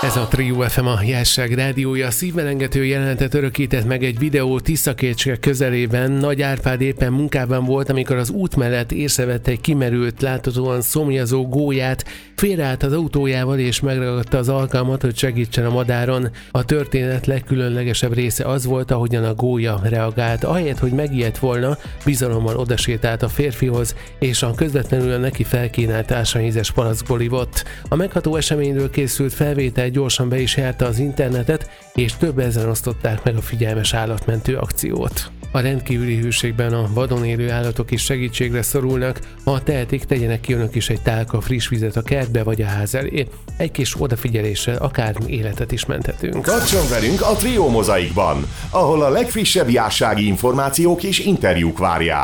Ez a Trio FM, a Jásság rádiója. Szívmelengető jelenetet örökített meg egy videó Tiszakécske közelében. Nagy Árpád éppen munkában volt, amikor az út mellett észrevette egy kimerült, láthatóan szomjazó gólyát, félreállt az autójával és megragadta az alkalmat, hogy segítsen a madáron. A történet legkülönlegesebb része az volt, ahogyan a gólya reagált. Ahelyett, hogy megijedt volna, bizalommal odasétált a férfihoz, és a közvetlenül neki felkínált ásványvizes palackból ivott. A megható eseményről készült felvétel gyorsan be is járta az internetet, és több ezen osztották meg a figyelmes állatmentő akciót. A rendkívüli hűségben a vadon élő állatok is segítségre szorulnak, ha tehetik, tegyenek ki önök is egy tálka friss vizet a kertbe vagy a ház elé. Egy kis odafigyeléssel akár életet is menthetünk. Tartson velünk a Trio Mozaikban, ahol a legfrissebb jássági információk és interjúk várják.